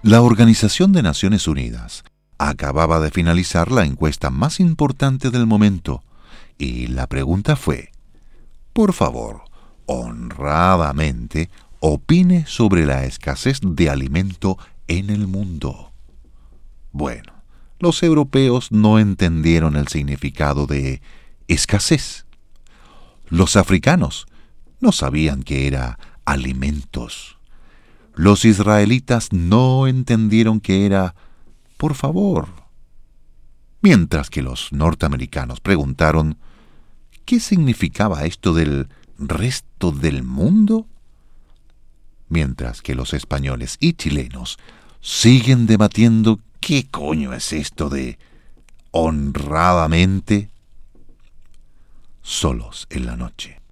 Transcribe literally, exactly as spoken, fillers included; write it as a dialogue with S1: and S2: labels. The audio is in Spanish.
S1: La Organización de Naciones Unidas acababa de finalizar la encuesta más importante del momento y la pregunta fue: por favor, honradamente, opine sobre la escasez de alimento en el mundo. Bueno, los europeos no entendieron el significado de escasez. Los africanos no sabían qué era alimentos. Los israelitas no entendieron qué era por favor. Mientras que los norteamericanos preguntaron ¿qué significaba esto del resto del mundo? Mientras que los españoles y chilenos siguen debatiendo ¿qué coño es esto de honradamente? Solos en la noche.